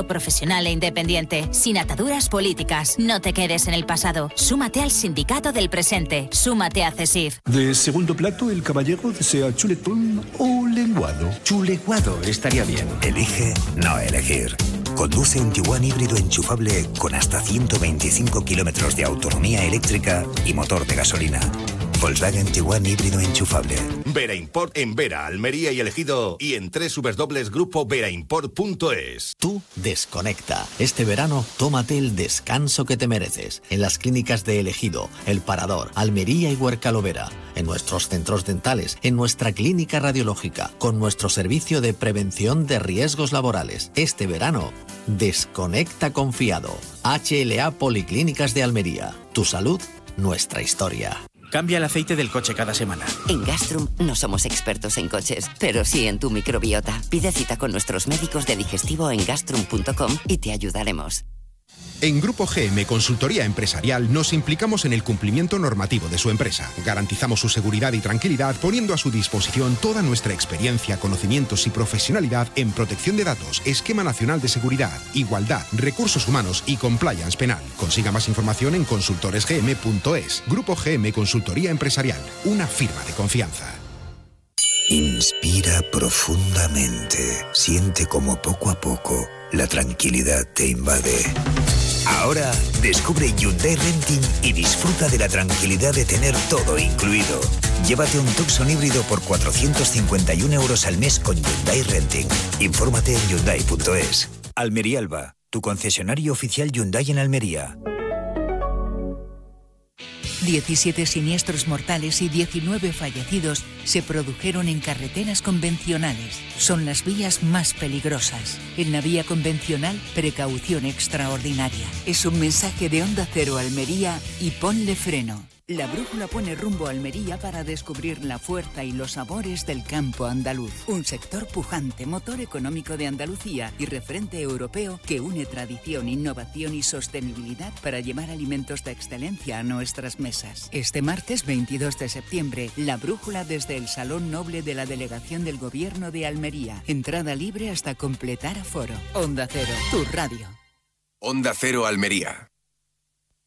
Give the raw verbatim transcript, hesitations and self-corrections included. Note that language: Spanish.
profesional e independiente, sin ataduras políticas. No te quedes en el pasado. Súmate al sindicato del presente. Súmate a CESIF. De segundo plato, el caballero desea chuletón o lenguado. Chuleguado estaría bien. Elige no elegir. Conduce un Tiguan híbrido enchufable con hasta ciento veinticinco kilómetros de autonomía eléctrica y motor de gasolina. Volkswagen Tiguan híbrido enchufable. Vera Import en Vera, Almería y El Ejido y en doble u doble u doble u punto grupo vera import punto es. Tú desconecta. Este verano tómate el descanso que te mereces. En las clínicas de El Ejido, El Parador, Almería y Huercalovera. En nuestros centros dentales, en nuestra clínica radiológica, con nuestro servicio de prevención de riesgos laborales. Este verano, desconecta confiado. H L A Policlínicas de Almería. Tu salud, nuestra historia. Cambia el aceite del coche cada semana. En Gastrum no somos expertos en coches, pero sí en tu microbiota. Pide cita con nuestros médicos de digestivo en gastrum punto com y te ayudaremos. En Grupo G M Consultoría Empresarial nos implicamos en el cumplimiento normativo de su empresa. Garantizamos su seguridad y tranquilidad poniendo a su disposición toda nuestra experiencia, conocimientos y profesionalidad en protección de datos, esquema nacional de seguridad, igualdad, recursos humanos y compliance penal. Consiga más información en consultores g m punto es. Grupo G M Consultoría Empresarial, una firma de confianza. Inspira profundamente. Siente como poco a poco la tranquilidad te invade. Ahora descubre Hyundai Renting y disfruta de la tranquilidad de tener todo incluido. Llévate un Tucson híbrido por cuatrocientos cincuenta y un euros al mes con Hyundai Renting. Infórmate en hyundai punto es. Almería Alba, tu concesionario oficial Hyundai en Almería. diecisiete siniestros mortales y diecinueve fallecidos se produjeron en carreteras convencionales. Son las vías más peligrosas. En la vía convencional, precaución extraordinaria. Es un mensaje de Onda Cero Almería y ponle freno. La brújula pone rumbo a Almería para descubrir la fuerza y los sabores del campo andaluz. Un sector pujante, motor económico de Andalucía y referente europeo que une tradición, innovación y sostenibilidad para llevar alimentos de excelencia a nuestras mesas. Este martes veintidós de septiembre, la brújula desde el Salón Noble de la Delegación del Gobierno de Almería. Entrada libre hasta completar aforo. Onda Cero, tu radio. Onda Cero Almería.